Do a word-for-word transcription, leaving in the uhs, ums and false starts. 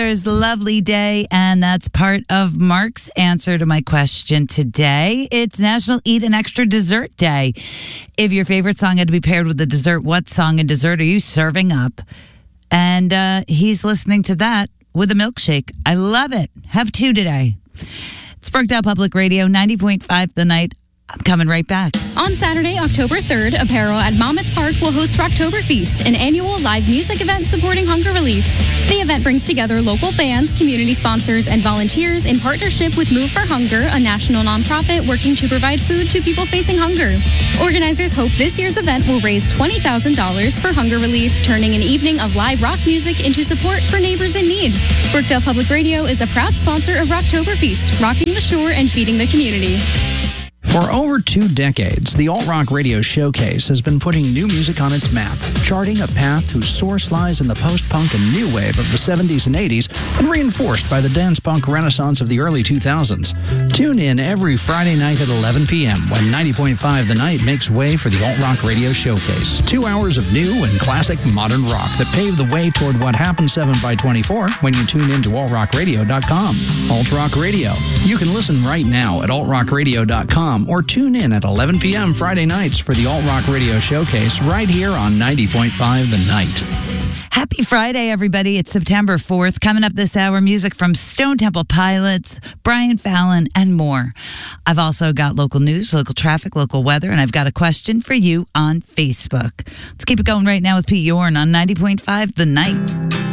There's a lovely day, and that's part of Mark's answer to my question today. It's National Eat an Extra Dessert Day. If your favorite song had to be paired with a dessert, what song and dessert are you serving up? And uh, he's listening to that with a milkshake. I love it. Have two today. It's Brookdale Public Radio, ninety point five The Night. I'm coming right back. On Saturday, October third, Apparel at Monmouth Park will host Rocktoberfest, an annual live music event supporting hunger relief. The event brings together local bands, community sponsors, and volunteers in partnership with Move for Hunger, a national nonprofit working to provide food to people facing hunger. Organizers hope this year's event will raise twenty thousand dollars for hunger relief, turning an evening of live rock music into support for neighbors in need. Brookdale Public Radio is a proud sponsor of Rocktoberfest, rocking the shore and feeding the community. For over two decades, the Alt Rock Radio Showcase has been putting new music on its map, charting a path whose source lies in the post-punk and new wave of the seventies and eighties and reinforced by the dance-punk renaissance of the early two thousands. Tune in every Friday night at eleven p.m. when ninety point five The Night makes way for the Alt Rock Radio Showcase. Two hours of new and classic modern rock that pave the way toward what happens seven by twenty-four when you tune in to alt rock radio dot com. Alt Rock Radio. You can listen right now at alt rock radio dot com or tune in at eleven p.m. Friday nights for the Alt Rock Radio Showcase right here on ninety point five The Night. Happy Friday, everybody. It's September fourth. Coming up this hour, music from Stone Temple Pilots, Brian Fallon, and more. I've also got local news, local traffic, local weather, and I've got a question for you on Facebook. Let's keep it going right now with Pete Yorn on ninety point five The Night.